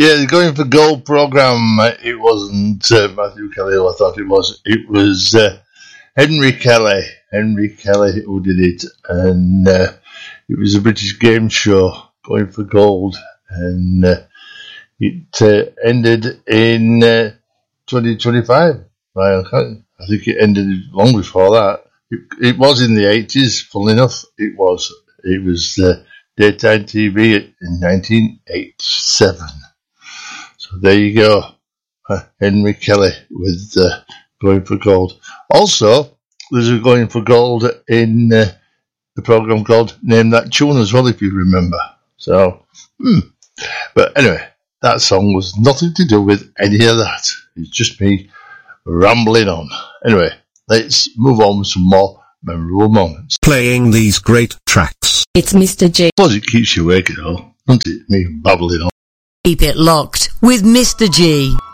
Yeah, the Going for Gold programme, it wasn't Matthew Kelly who I thought it was. It was Henry Kelly. Henry Kelly who did it. And it was a British game show, Going for Gold. And it ended in 2025. I think it ended long before that. It was in the 80s, funnily enough. It was daytime TV in 1987. So there you go. Henry Kelly with Going for Gold. Also, there's a Going for Gold in the programme called Name That Tune as well, if you remember. So, But anyway, that song was nothing to do with any of that. It's just me rambling on. Anyway, let's move on with some more memorable moments. Playing these great tracks. It's Mr. J. Plus, it keeps you awake at all, doesn't it? Me babbling on. Keep it locked with Mr. G.